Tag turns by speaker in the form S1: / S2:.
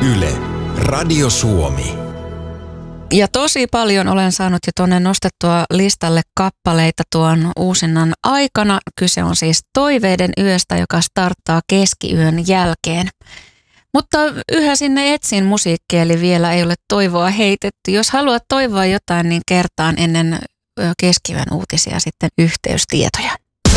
S1: Yle, Radio Suomi.
S2: Ja tosi paljon olen saanut jo tuonne nostettua listalle kappaleita tuon uusinnan aikana. Kyse on siis Toiveiden yöstä, joka starttaa keskiyön jälkeen. Mutta yhä sinne etsin musiikkia, eli vielä ei ole toivoa heitetty. Jos haluat toivoa jotain, niin kertaan ennen keskiyön uutisia sitten yhteystietoja.